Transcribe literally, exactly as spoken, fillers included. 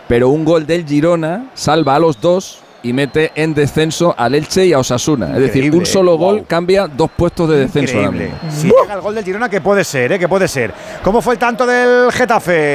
pero un gol del Girona salva a los dos y mete en descenso al Elche y a Osasuna. Increíble, es decir, un solo wow. gol cambia dos puestos de descenso. Increíble. Si llega el gol del Girona, que puede ser, ¿eh? que puede ser. ¿Cómo fue el tanto del Getafe?